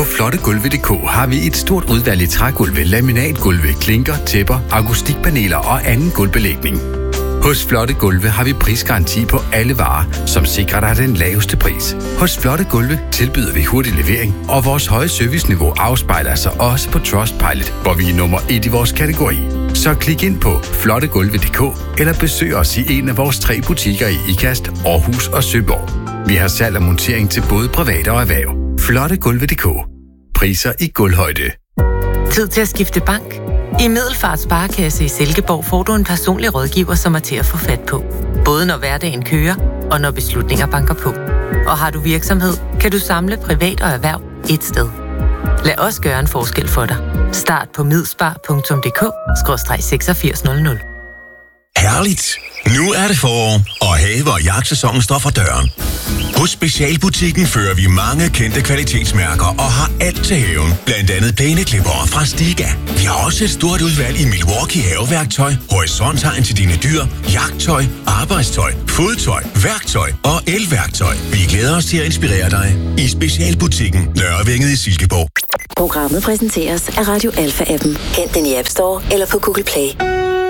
På flottegulve.dk har vi et stort udvalg i trægulve, laminatgulve, klinker, tæpper, akustikpaneler og anden gulvbelægning. Hos Flotte Gulve har vi prisgaranti på alle varer, som sikrer dig den laveste pris. Hos Flotte Gulve tilbyder vi hurtig levering, og vores høje serviceniveau afspejler sig også på Trustpilot, hvor vi er nummer 1 i vores kategori. Så klik ind på flottegulve.dk eller besøg os i en af vores 3 butikker i Ikast, Aarhus og Søborg. Vi har salg og montering til både private og erhverv. Flottegulve.dk. Priser i gulvhøjde. Tid til at skifte bank? I Middelfart Sparekasse i Silkeborg får du en personlig rådgiver, som er til at få fat på. Både når hverdagen kører, og når beslutninger banker på. Og har du virksomhed, kan du samle privat og erhverv ét sted. Lad os gøre en forskel for dig. Start på midspar.dk/8600. Herligt! Nu er det forår, og have- og jagtsæsonen står for døren. Hos Specialbutikken fører vi mange kendte kvalitetsmærker og har alt til haven. Blandt andet plæneklippere fra Stiga. Vi har også et stort udvalg i Milwaukee haveværktøj, horisonthegn til dine dyr, jagttøj, arbejdstøj, fodtøj, værktøj og elværktøj. Vi glæder os til at inspirere dig i Specialbutikken Nørrevænget i Silkeborg. Programmet præsenteres af Radio Alpha-appen. Hent den i App Store eller på Google Play.